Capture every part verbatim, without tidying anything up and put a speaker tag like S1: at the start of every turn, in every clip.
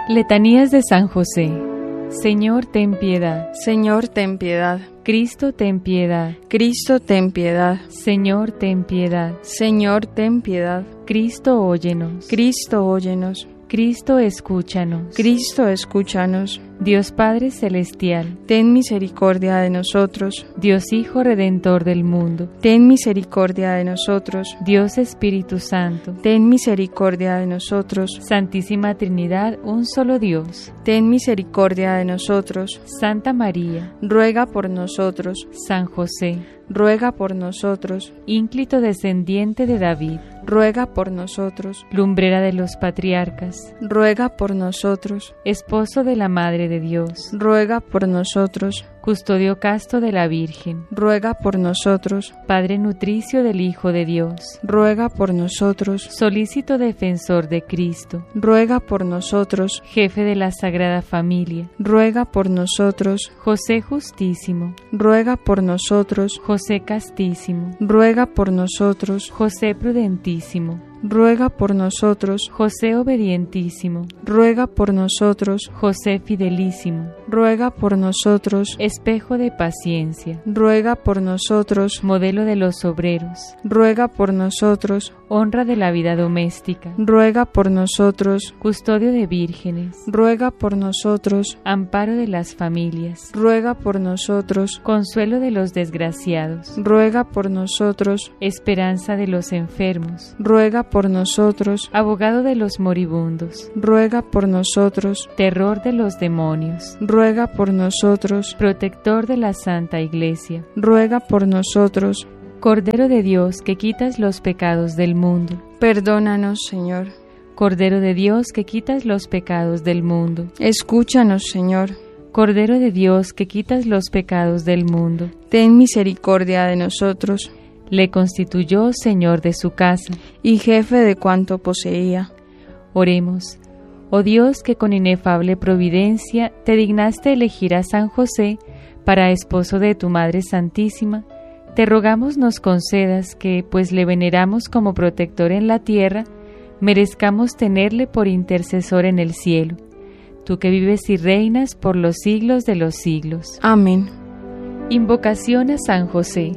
S1: Letanías de San José. Señor, ten piedad.
S2: Señor, ten piedad.
S1: Cristo, ten piedad.
S2: Cristo, ten piedad.
S1: Señor, ten piedad.
S2: Señor, ten piedad.
S1: Cristo, óyenos.
S2: Cristo, óyenos.
S1: Cristo, escúchanos.
S2: Cristo, escúchanos.
S1: Dios Padre Celestial,
S2: ten misericordia de nosotros.
S1: Dios Hijo Redentor del mundo,
S2: ten misericordia de nosotros.
S1: Dios Espíritu Santo,
S2: ten misericordia de nosotros.
S1: Santísima Trinidad, un solo Dios,
S2: ten misericordia de nosotros.
S1: Santa María,
S2: ruega por nosotros.
S1: San José,
S2: ruega por nosotros.
S1: Ínclito descendiente de David,
S2: ruega por nosotros.
S1: Lumbrera de los patriarcas,
S2: ruega por nosotros.
S1: Esposo de la Madre de Dios,
S2: ruega por nosotros.
S1: Custodio casto de la Virgen,
S2: ruega por nosotros.
S1: Padre nutricio del Hijo de Dios,
S2: ruega por nosotros.
S1: Solícito defensor de Cristo,
S2: ruega por nosotros.
S1: Jefe de la Sagrada Familia,
S2: ruega por nosotros.
S1: José Justísimo,
S2: ruega por nosotros.
S1: José Castísimo,
S2: ruega por nosotros.
S1: José Prudentísimo,
S2: ruega por nosotros.
S1: José Obedientísimo,
S2: ruega por nosotros.
S1: José Fidelísimo,
S2: ruega por nosotros.
S1: Espejo de paciencia,
S2: ruega por nosotros.
S1: Modelo de los obreros,
S2: ruega por nosotros.
S1: Honra de la vida doméstica,
S2: ruega por nosotros.
S1: Custodio de vírgenes,
S2: ruega por nosotros.
S1: Amparo de las familias,
S2: ruega por nosotros.
S1: Consuelo de los desgraciados,
S2: ruega por nosotros.
S1: Esperanza de los enfermos,
S2: ruega por nosotros.
S1: Abogado de los moribundos,
S2: ruega por nosotros.
S1: Terror de los demonios,
S2: ruega por nosotros.
S1: Protector de la Santa Iglesia,
S2: ruega por nosotros.
S1: Cordero de Dios que quitas los pecados del mundo,
S2: perdónanos, Señor.
S1: Cordero de Dios que quitas los pecados del mundo,
S2: escúchanos, Señor.
S1: Cordero de Dios que quitas los pecados del mundo,
S2: ten misericordia de nosotros.
S1: Le constituyó Señor de su casa
S2: y jefe de cuanto poseía.
S1: Oremos. Oh Dios, que con inefable providencia te dignaste elegir a San José para esposo de tu Madre Santísima, te rogamos nos concedas que, pues le veneramos como protector en la tierra, merezcamos tenerle por intercesor en el cielo, tú que vives y reinas por los siglos de los siglos.
S2: Amén.
S1: Invocación a San José.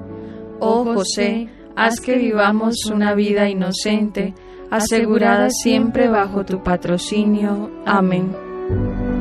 S2: Oh José, haz que vivamos una vida inocente, asegurada siempre bajo tu patrocinio. Amén.